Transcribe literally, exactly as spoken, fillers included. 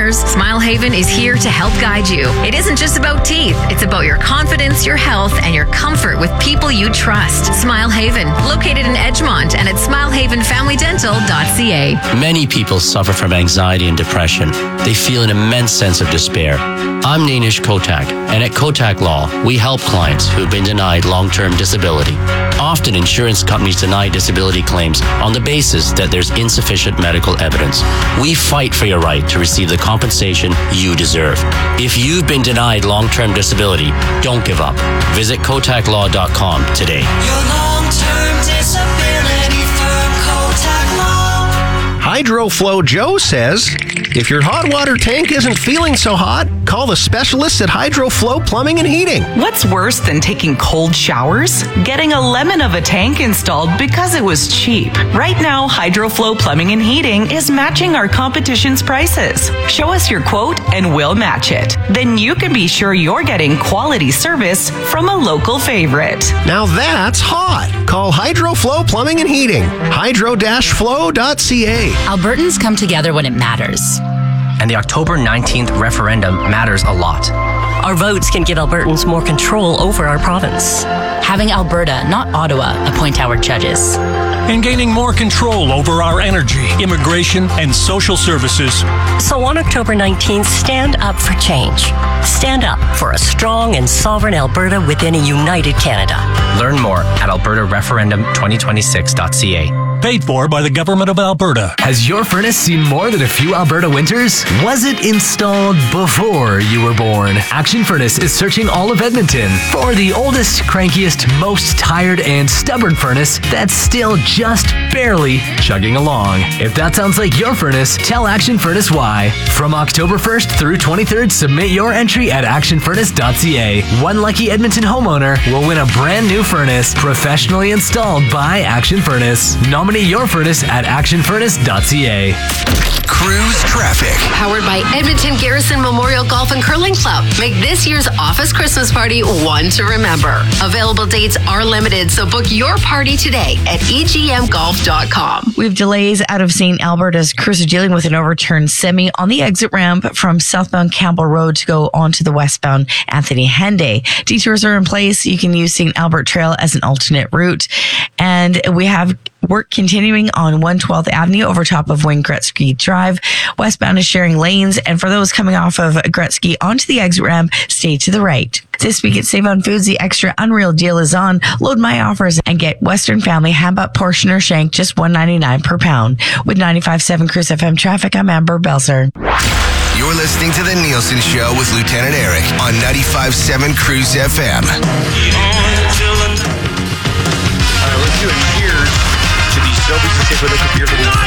listeners, Smile Haven is here to help guide you. It isn't just about teeth. It's about your confidence, your health, and your comfort with people you trust. Smile Haven, located in Edgemont and at smile haven family dental dot c a. Many people suffer from anxiety and depression. They feel an immense sense of despair. I'm Nainish Kotak, and at Kotak Law, we help clients who've been denied long-term disability. Often, insurance companies deny disability claims on the basis that there's insufficient medical evidence. We fight for your right to receive the compensation you deserve. If you've been denied long-term disability, don't give up. Visit kotak law dot com today. Your long-term disability firm, Kotak Law. HydroFlow Joe says, if your hot water tank isn't feeling so hot, call the specialists at HydroFlow Plumbing and Heating. What's worse than taking cold showers? Getting a lemon of a tank installed because it was cheap. Right now, HydroFlow Plumbing and Heating is matching our competition's prices. Show us your quote and we'll match it. Then you can be sure you're getting quality service from a local favorite. Now that's hot. Call HydroFlow Plumbing and Heating. hydro dash flow dot c a. Albertans come together when it matters. And the October nineteenth referendum matters a lot. Our votes can give Albertans more control over our province. Having Alberta, not Ottawa, appoint our judges. And gaining more control over our energy, immigration, and social services. So on October nineteenth, stand up for change. Stand up for a strong and sovereign Alberta within a united Canada. Learn more at alberta referendum twenty twenty-six dot c a. Paid for by the Government of Alberta. Has your furnace seen more than a few Alberta winters? Was it installed before you were born? Action Furnace is searching all of Edmonton for the oldest, crankiest, most tired, and stubborn furnace that's still just barely chugging along. If that sounds like your furnace, tell Action Furnace why. From October first through twenty-third, submit your entry at action furnace dot c a. One lucky Edmonton homeowner will win a brand new furnace professionally installed by Action Furnace. Nominate your furnace at action furnace dot c a. Cruise traffic. Powered by Edmonton Garrison Memorial Golf and Curling Club. Make this year's office Christmas party one to remember. Available dates are limited, so book your party today at e g m golf dot com. We have delays out of Saint Albert as crews are dealing with an overturned semi on the exit ramp from southbound Campbell Road to go onto the westbound Anthony Henday. Detours are in place. You can use Saint Albert Trail as an alternate route. And we have work continuing on one twelfth Avenue over top of Wayne Gretzky Drive. Westbound is sharing lanes, and for those coming off of Gretzky onto the exit ramp, stay to the right. This week at Save on Foods, the extra unreal deal is on. Load my offers and get Western Family Ham-Up Portion or Shank just one ninety-nine per pound. With ninety-five point seven Cruise F M traffic, I'm Amber Belzer. You're listening to The Nielsen Show with Lieutenant Eric on ninety-five point seven Cruise F M. All right, let's do a cheers to the Sobeys and Save with the computer for the